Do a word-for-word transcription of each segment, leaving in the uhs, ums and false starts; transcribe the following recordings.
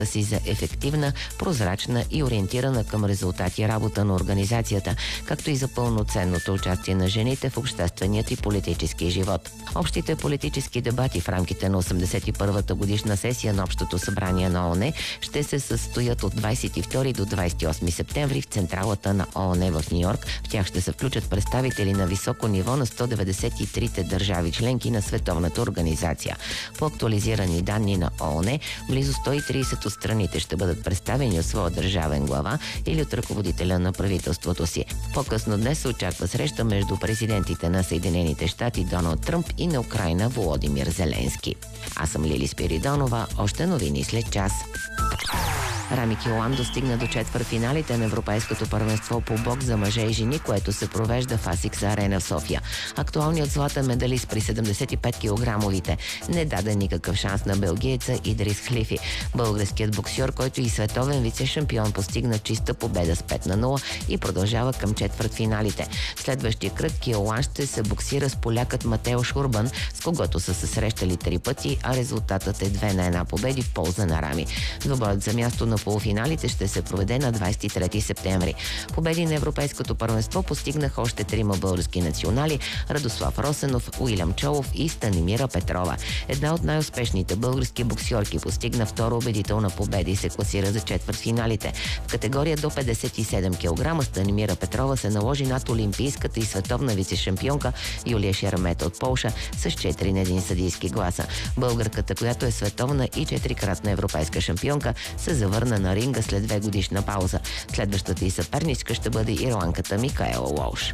си за ефективна, прозрачна и ориентирана към резултати работа на организацията, както и за пълноценното участие на жените в общественият и политически живот. Общите политически дебати в рамките на осемдесет и първата годишна сесия на Общото събрание на ООН ще се състоят от двадесет и втори до двадесет и осми септември в централата на ООН в Ню-Йорк. В тях ще се включат представители на високо ниво на сто деветдесет и трите държави членки на Световната организация. По актуализирани данни на ООН, близо сто и тридесет от страните ще бъдат представени от своя държавен глава или от ръководителя на правителството си. По-късно днес се очаква среща между президентите на Съединените щати Доналд Тръмп и на Украйна Володимир Зеленски. Аз съм Лили Спиридонова. Още новини след час. Рами Кьоан достигна до четвъртфиналите на Европейското първенство по бокс за мъже и жени, което се провежда в Асикс Арена в София. Актуалният златен медалист при седемдесет и пет килограмовите не даде никакъв шанс на белгиеца Идрис Хлифи. Българският боксьор, който и световен вице-шампион, постигна чиста победа с пет на нула и продължава към четвъртфиналите. В следващия кръг Кьоан ще се боксира с полякът Матеуш Урбан, с когото са се срещали три пъти, а резултатът е две на една победи в полза на Рами. Двобоят за място на полуфиналите ще се проведе на двадесет и трети септември. Победи на Европейското първенство постигнаха още трима български национали – Радослав Росенов, Уилям Чолов и Станимира Петрова. Една от най-успешните български боксьорки постигна втора убедителна победа и се класира за четвъртфиналите. В категория до петдесет и седем килограма Станимира Петрова се наложи над олимпийската и световна вице-шампионка Юлия Шеремета от Полша с четири на един съдийски гласа. Българката, която е световна и четирикратна европейска шампионка, се завърна на ринга след две годишна пауза. Следващата и съперничка ще бъде ирландката Микаела Уолш.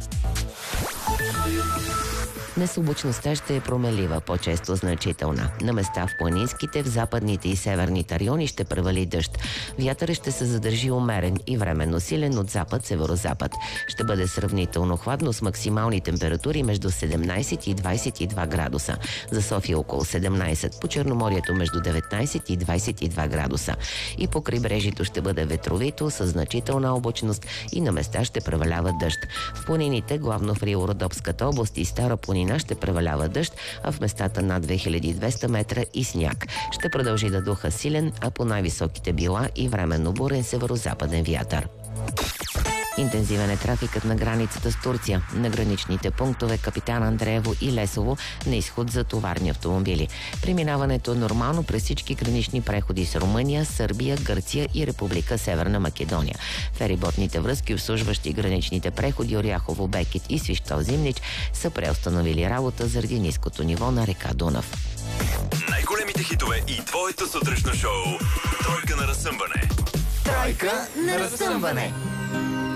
Днес облачността ще е промелива, по-често значителна. На места в планинските, в западните и северните райони ще превали дъжд. Вятърът ще се задържи умерен и временно силен от запад-северозапад. Ще бъде сравнително хладно с максимални температури между седемнадесет и двадесет и два градуса. За София около седемнадесет, по Черноморието между деветнадесет и двадесет и два градуса. И по крайбрежието ще бъде ветровито, със значителна облачност и на места ще превалява дъжд. В планините, главно в Рило-Родопската област и Стара планина, ще превалява дъжд, а в местата над две хиляди и двеста метра и сняг. Ще продължи да духа силен, а по най-високите била и временно бурен северо-западен вятър. Интензивен е трафикът на границата с Турция. На граничните пунктове Капитан Андреево и Лесово на изход за товарни автомобили. Преминаването е нормално през всички гранични преходи с Румъния, Сърбия, Гърция и Република Северна Македония. Фериботните връзки, обслужващи граничните преходи Оряхово, Бекет и Свищов Зимнич, са преустановили работа заради ниското ниво на река Дунав. Най-големите хитове и твоето сутрешно шоу. Тройка на разсъмване. Тройка на разсъмване.